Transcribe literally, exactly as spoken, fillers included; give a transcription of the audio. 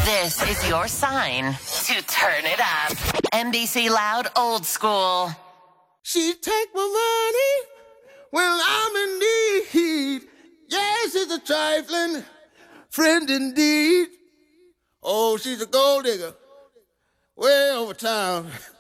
This is your sign to turn it up. N B C Loud Old School. She take my money when I'm in need. Yes, it's a trifling friend indeed. Oh, she's a gold digger way over town.